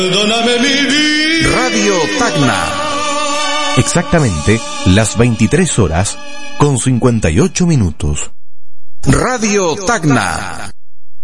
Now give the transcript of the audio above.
Perdóname mi vida. Radio Tacna. Exactamente las 23 horas con 58 minutos. Radio Tacna.